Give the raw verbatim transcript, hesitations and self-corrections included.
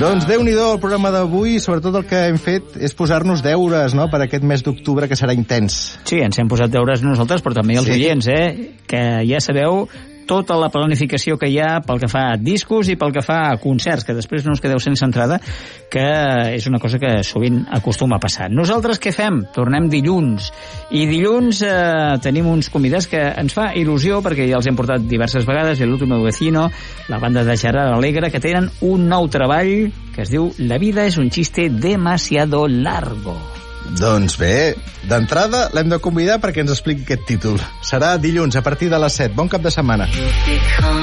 Doncs Déu-n'hi-do el programa d'avui, sobretot el que hem fet és posar-nos deures, no?, per aquest mes d'octubre que serà intens. Sí, ens hem posat deures nosaltres, però també els sí. oients, eh? Que ja sabeu tota la planificació que hi ha pel que fa a discos i pel que fa a concerts, que després no us quedeu sense entrada, que és una cosa que sovint acostuma a passar. Nosaltres què fem? Tornem dilluns. I dilluns eh, tenim uns convidats que ens fa il·lusió, perquè ja els hem portat diverses vegades, El último vecino, la banda de Gerard Alegre, que tenen un nou treball que es diu La vida es un chiste demasiado largo. Doncs bé, d'entrada l'hem de convidar perquè ens expliqui aquest títol. Serà dilluns a partir de les set. Bon cap de setmana.